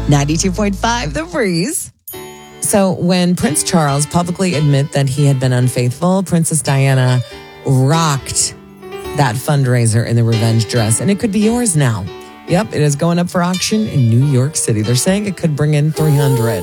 92.5 The Breeze. So when Prince Charles publicly admitted that he had been unfaithful, Princess Diana rocked that fundraiser in the revenge dress, and it could be yours now. Yep, it is going up for auction in New York City. They're saying it could bring in $300.